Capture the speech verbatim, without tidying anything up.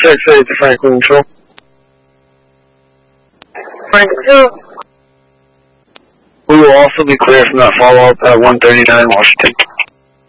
six eight to Franklin Control. Franklin two. We will also be clear from that follow-up at one thirty-nine Washington.